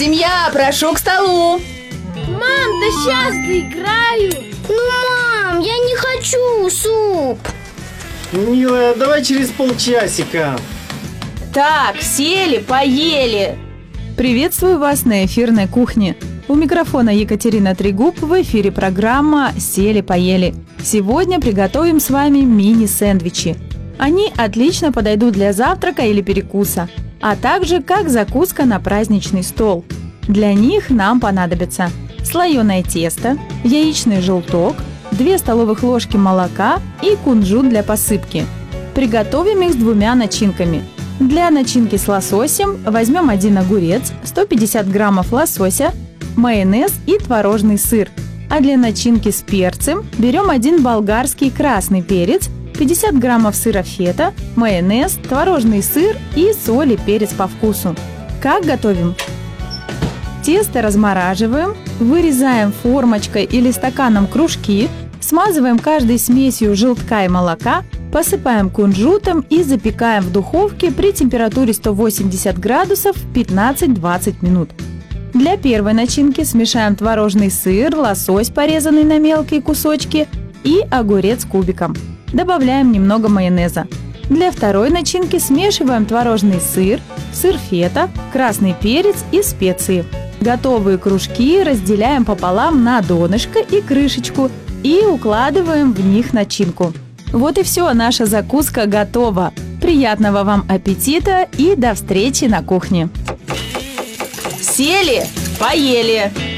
Семья, прошу к столу. Мам, да сейчас доиграю. Мам, я не хочу суп. Милая, давай через полчасика. Так, сели, поели. Приветствую вас на эфирной кухне. У микрофона Екатерина Трегуб, в эфире программа «Сели-поели». Сегодня приготовим с вами мини-сэндвичи. Они отлично подойдут для завтрака или перекуса, а также как закуска на праздничный стол. Для них нам понадобится слоеное тесто, яичный желток, 2 столовых ложки молока и кунжут для посыпки. Приготовим их с 2 начинками. Для начинки с лососем возьмем 1 огурец, 150 граммов лосося, майонез и творожный сыр. А для начинки с перцем берем 1 болгарский красный перец, 50 граммов сыра фета, майонез, творожный сыр и соль и перец по вкусу. Как готовим? Тесто размораживаем, вырезаем формочкой или стаканом кружки, смазываем каждой смесью желтка и молока, посыпаем кунжутом и запекаем в духовке при температуре 180 градусов 15-20 минут. Для первой начинки смешаем творожный сыр, лосось, порезанный на мелкие кусочки, и огурец кубиком. Добавляем немного майонеза. Для второй начинки смешиваем творожный сыр, сыр фета, красный перец и специи. Готовые кружки разделяем пополам на донышко и крышечку и укладываем в них начинку. Вот и все, наша закуска готова. Приятного вам аппетита и до встречи на кухне. Сели, поели.